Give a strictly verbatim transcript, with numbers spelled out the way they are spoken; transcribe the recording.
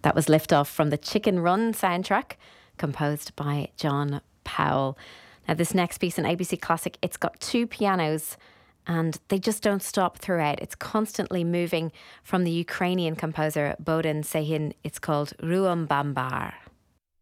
That was Liftoff from the Chicken Run soundtrack, composed by John Powell. Now, this next piece in A B C Classic, it's got two pianos and they just don't stop throughout. It's constantly moving from the Ukrainian composer Bohdan Sehin. It's called Ruam Bambar.